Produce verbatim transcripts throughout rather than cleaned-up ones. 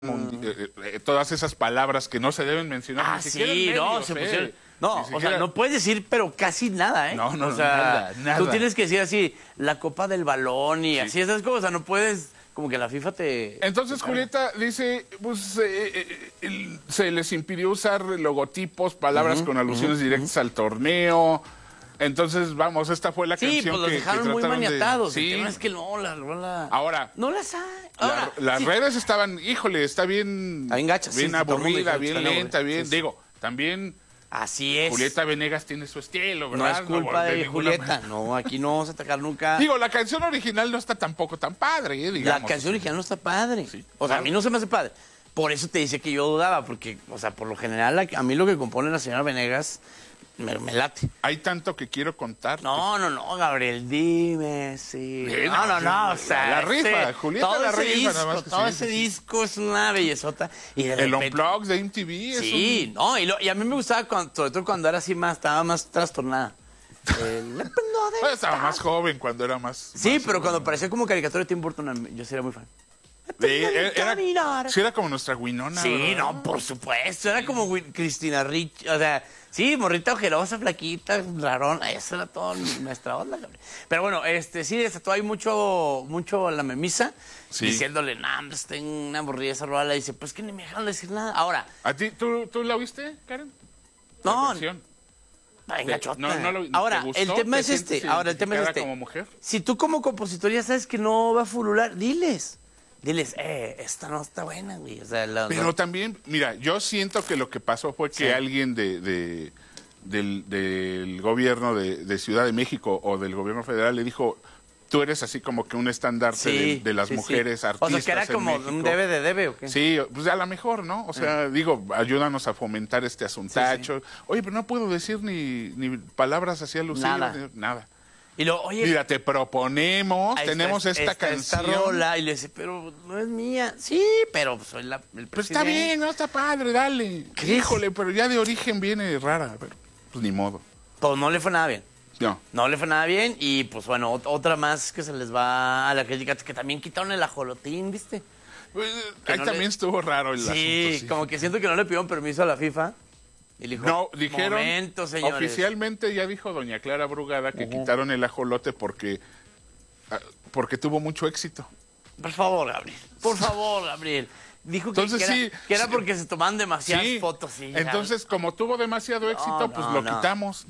Eh, eh, todas esas palabras que no se deben mencionar. Ah, ni siquiera sí, en no, medios, se eh. pusieron... No, Ni o siquiera... sea, no puedes decir, pero casi nada, ¿eh? No, no, o sea, nada, nada. Tú tienes que decir así, la copa del balón y Sí. así, esas cosas, o sea, no puedes, como que la FIFA te... Entonces te Julieta dice, pues eh, eh, el- se les impidió usar logotipos, palabras Ujú, con alusiones ujú, directas al torneo. Entonces, vamos, esta fue la Sí, canción pues los que, dejaron que muy trataron de- maniatados. Sí. El tema es que no, la rola... Ahora, No las hay. la- Ahora, las sí. redes estaban, híjole, está bien, Está bien gacha, sí, bien sí, todo el mundo aburrida, dijo que bien está lenta, aburrida. bien, Sí, sí. digo, también Así es. Julieta Venegas tiene su estilo, No ¿verdad? es culpa de de ninguna Julieta. manera. No, aquí no vamos a atacar nunca. Digo, la canción original no está tampoco tan padre, eh, digamos. La canción original no está padre. Sí, O sea, claro. a mí no se me hace padre. Por eso te dice que yo dudaba, porque, o sea, por lo general, a, a mí lo que compone la señora Venegas me, me late. Hay tanto que quiero contar. No, no, no, Gabriel, dime, sí. Sí, No, no, no, no, o sí, sea. la rifa, ese- Julieta todo la ese rifa, disco, nada más que todo sí, ese sí, sí. disco es una bellezota. Y de El repente- Unplugged de M T V es Sí, no, y, lo- y a mí me gustaba, cuando, sobre todo cuando era así más, estaba más trastornada. El- no, un... de- Estaba más joven cuando era más... Sí, más- pero cuando parecía como caricatura de Tim Burton, yo sería muy fan. Sí, era, era- Caminar. sí, era como nuestra Winona. Sí, ¿verdad? no, por supuesto. Era como Wi- Cristina Rich. O sea, sí, morrita ojerosa, flaquita, rarón. Eso era todo nuestra onda, cabrón. Pero bueno, este, sí, desató ahí mucho, mucho la memisa. Sí. Diciéndole, no, hombre, está en una aburrida esa rola. Dice, pues que ni me dejaron decir nada. Ahora, ¿A ti, tú, tú la viste, Karen? no, La canción. venga, Te- chota. no, no lo- ¿te Ahora, gustó? el tema ¿Te es sientes este. Ahora, el tema es identificada este. como mujer? Si tú como compositor ya sabes que no va a fulular, diles. Diles, eh, esta no está buena, güey. O sea, la, Pero no- también, mira, yo siento que lo que pasó fue que Sí. alguien de, de- del, del gobierno de, de Ciudad de México o del gobierno federal le dijo, tú eres así como que un estandarte Sí, de, de las sí, sí. mujeres artistas O sea, que era en como México. un debe de debe, ¿o qué? Sí, pues a lo mejor, ¿no? O sea, digo, ayúdanos a fomentar este asuntacho. Oye, pero no puedo decir ni, ni palabras así alusivas, Nada. ni- nada. Y luego, oye, Mira, te proponemos, ahí tenemos está- esta está canción. esta rola, y le dice, pero no es mía. Sí, pero soy la, el Pues está presidente. bien, no está padre, dale. ¿Crees? Híjole, pero ya de origen viene rara. Pero, pues ni modo. Pues no le fue nada bien. No. No le fue nada bien y pues bueno, ot- otra más que se les va a la crítica, que también quitaron el ajolotín, ¿viste? Pues, Que ahí no también le- estuvo raro el Sí, asunto. Sí, como que siento que no le pidieron permiso a la FIFA. Y le dijo, No, dijeron, momento, señores. oficialmente ya dijo doña Clara Brugada que Ujú. quitaron el ajolote porque, ah, porque tuvo mucho éxito. Por favor, Gabriel. Por favor, Gabriel. Dijo que, Entonces, que sí, era, que era sí. porque se tomaban demasiadas Sí. fotos. Sí, Entonces, como tuvo demasiado éxito, pues no, lo no. quitamos.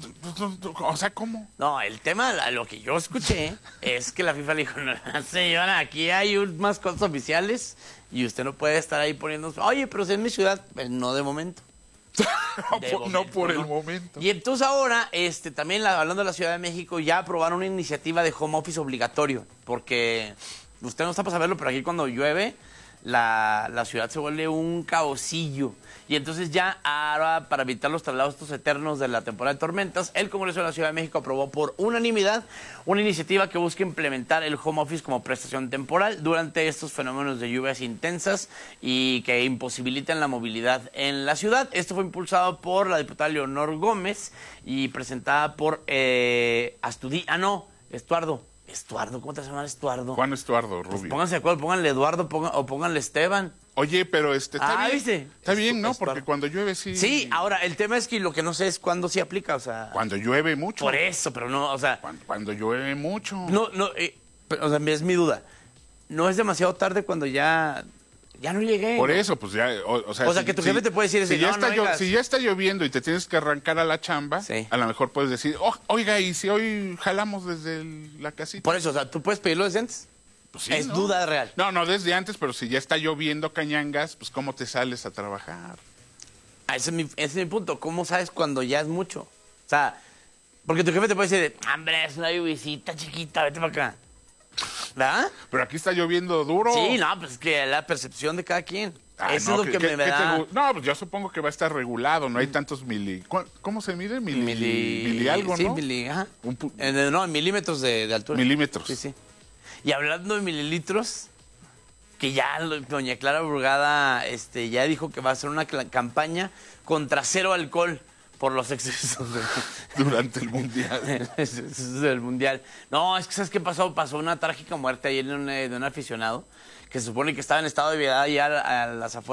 O sea, ¿cómo? No, el tema, la- lo que yo escuché es que la FIFA le dijo, no, señora, aquí hay unas cosas oficiales y usted no puede estar ahí poniendo, oye, pero si es mi ciudad, pues no de momento. No, De por, no momento, por el ¿no? momento. Y entonces ahora, este, también la- hablando de la Ciudad de México, ya aprobaron una iniciativa de home office obligatorio, porque usted no está para saberlo, pero aquí cuando llueve, la, la ciudad se vuelve un caosillo. Y entonces ya ahora, para evitar los traslados estos eternos de la temporada de tormentas, el Congreso de la Ciudad de México aprobó por unanimidad una iniciativa que busca implementar el home office como prestación temporal durante estos fenómenos de lluvias intensas y que imposibilitan la movilidad en la ciudad. Esto fue impulsado por la diputada Leonor Gómez y presentada por eh, Astudillo. Ah, no, Estuardo. Estuardo, ¿cómo te llamas Estuardo? Juan Estuardo Pues Rubio. pónganse de acuerdo, pónganle Eduardo pongan- o pónganle Esteban. Oye, pero este está Ah, bien. ¿viste? Está bien, Estu- ¿no? Estuardo. Porque cuando llueve sí. Sí, ahora, el tema es que lo que no sé es cuándo se aplica, o sea... Cuando llueve mucho. Por eso, pero no, o sea... Cuando, cuando llueve mucho. No, no, eh, pero, o sea, es mi duda. No es demasiado tarde cuando ya... Ya no llegué. Por ¿no? eso, pues ya. O, o sea, O sea, que tu jefe te puede decir si así, ya, no, está no llo- vengas. si ya está lloviendo y te tienes que arrancar a la chamba, Sí. a lo mejor puedes decir, "Oh, oiga, ¿y si hoy jalamos desde el- la casita? Por eso, o sea, ¿tú puedes pedirlo desde antes? Pues sí, es ¿no? duda real. No, no, desde antes, pero si ya está lloviendo cañangas, pues ¿cómo te sales a trabajar? Ah, ese, es mi, ese es mi punto. ¿Cómo sabes cuando ya es mucho? O sea, porque tu jefe te puede decir, hombre, es una lluvisita chiquita, vete para acá. ¿Verdad? Pero aquí está lloviendo duro. Sí, no, pues es que la percepción de cada quien. Ah, Eso no, es lo ¿qué- que qué- me qué te da... gu- No, pues yo supongo que va a estar regulado, no hay tantos mili... ¿cu- ¿Cómo se mide? Mili, Mili... mili algo, sí, ¿no? mili... Ajá. Un pu- Eh, no, en milímetros de, de altura. Milímetros. Sí, sí. Y hablando de mililitros, que ya lo- doña Clara Brugada este, ya dijo que va a hacer una cla- campaña contra cero alcohol por los excesos de- Durante el mundial. excesos del mundial. No, es que ¿sabes qué pasó? Pasó una trágica muerte ayer de un, eh, de un aficionado que se supone que estaba en estado de vialidad ya a las afueras